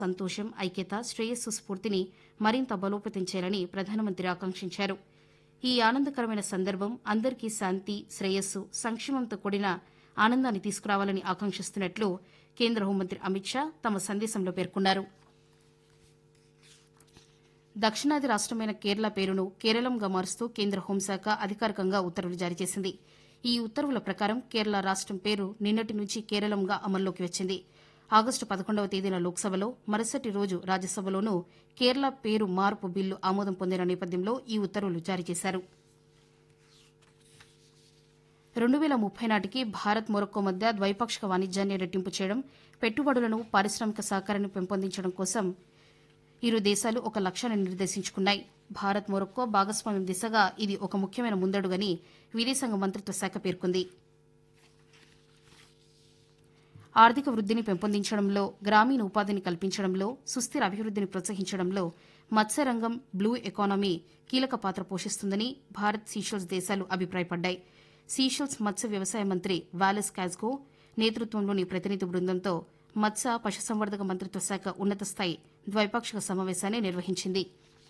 సంతోషం, ఐక్యత, శ్రేయస్సు స్ఫూర్తిని మరింత బలోపేతం చేయాలని ప్రధానమంత్రి ఆకాంక్షించారు. ఈ ఆనందకరమైన సందర్భం అందరికీ శాంతి, శ్రేయస్సు, సంక్షేమంతో కూడిన ఆనందాన్ని తీసుకురావాలని ఆకాంక్షిస్తున్నట్లు కేంద్ర హోంమంత్రి అమిత్ షా తమ సందేశంలో పేర్కొన్నారు. దక్షిణాది రాష్టమైన కేరళ పేరును కేరళంగా మారుస్తూ కేంద్ర హోంశాఖ అధికారికంగా ఉత్తర్వులు జారీ చేసింది. ఈ ఉత్తర్వుల ప్రకారం కేరళ రాష్టం పేరు నిన్నటి నుంచి కేరళంగా అమల్లోకి వచ్చింది. ఆగస్టు 11వ తేదీన లోక్సభలో, మరుసటి రోజు రాజ్యసభలోనూ కేరళ పేరు మార్పు బిల్లు ఆమోదం పొందిన నేపథ్యంలో ఈ ఉత్తర్వులు జారీ చేశారు. 2030 నాటికి భారత్, మొరక్కో మధ్య ద్వైపాక్షిక వాణిజ్యాన్ని రెట్టింపు చేయడం, పెట్టుబడులను, పారిశ్రామిక సహకారాన్ని పెంపొందించడం కోసం ఇరు దేశాలు ఒక లక్ష్యాన్ని నిర్దేశించుకున్నాయి. భారత్, మొరక్కో భాగస్వామ్యం దిశగా ఇది ఒక ముఖ్యమైన ముందడుగని విదేశాంగ మంత్రిత్వ శాఖ పేర్కొంది. ఆర్థిక వృద్దిని పెంపొందించడంలో, గ్రామీణ ఉపాధిని కల్పించడంలో, సుస్థిర అభివృద్దిని ప్రోత్సహించడంలో మత్స్యరంగం, బ్లూ ఎకానమీ కీలక పాత్ర పోషిస్తుందని భారత్, సీషెల్స్ దేశాలు అభిప్రాయపడ్డాయి. సీషెల్స్ మత్స్య వ్యవసాయ మంత్రి వాలెస్ కాజ్గో నేతృత్వంలోని ప్రతినిధి బృందంతో మత్స్య, పశుసంవర్ధక మంత్రిత్వ శాఖ ఉన్నత స్థాయి ద్వైపాక్షిక సమావేశాన్ని నిర్వహించింది.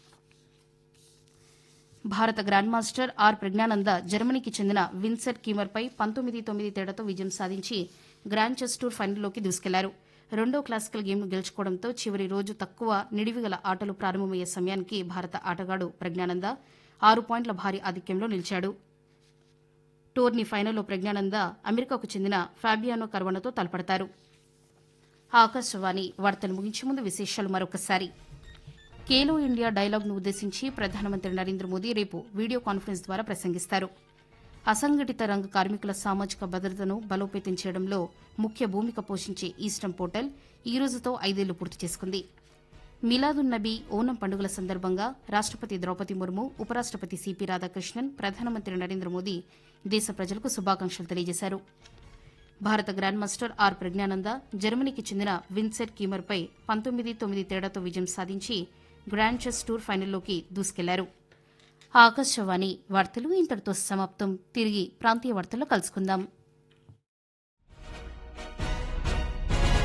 భారత గ్రాండ్ మాస్టర్ ఆర్ ప్రజ్ఞానంద జర్మనీకి చెందిన విన్సెంట్ కీమర్పై 19-9 తేడాతో విజయం సాధించి గ్రాండ్ చెస్ టూర్ ఫైనల్లోకి దూసుకెళ్లారు. రెండో క్లాసికల్ గేమ్ను గెలుచుకోవడంతో చివరి రోజు తక్కువ నిడివిగల ఆటలు ప్రారంభమయ్యే సమయానికి భారత ఆటగాడు ప్రజ్ఞానంద 6 పాయింట్ల భారీ ఆధిక్యంలో నిలిచాడు. టోర్నీ ఫైనల్లో ప్రజ్ఞానంద అమెరికాకు చెందిన ఫాబియానో కర్వనతో తలపడతారు. ఆకాశవాణి వార్తలు ముగించే ముందు విశేషాలు మరొకసారి. ఖేలో ఇండియా డైలాగ్ను ఉద్దేశించి ప్రధానమంత్రి నరేంద్ర మోదీ రేపు వీడియో కాన్ఫరెన్స్ ద్వారా ప్రసంగిస్తారు. అసంఘటిత రంగ కార్మికుల సామాజిక భద్రతను బలోపేతం చేయడంలో ముఖ్య భూమిక పోషించే ఈస్టర్న్ పోర్టల్ ఈ రోజుతో 5 ఏళ్లు పూర్తి చేసుకుంది. మిలాదున్ నబీ, ఓనం పండుగల సందర్భంగా రాష్టపతి ద్రౌపది ముర్ము, ఉపరాష్టపతి సిపి రాధాకృష్ణన్, ప్రధానమంత్రి నరేంద్ర మోదీ దేశ ప్రజలకు శుభాకాంక్షలు తెలియజేశారు. భారత గ్రాండ్ మాస్టర్ ఆర్ ప్రజ్ఞానంద జర్మనీకి చెందిన విన్సెంట్ కీమర్పై 19-9 తేడాతో విజయం సాధించి గ్రాండ్ చెస్ టూర్ ఫైనల్లోకి దూసుకెళ్లారు. ఆకాశవాణి వార్తలు ఇంతటితో సమాప్తం. తిరిగి ప్రాంతీయ వార్తల్లో కలుసుకుందాం.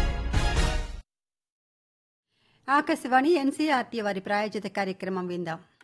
ఆకాశవాణి ఎన్సీఆర్టీ వారి ప్రాయోజిత కార్యక్రమం విందాం.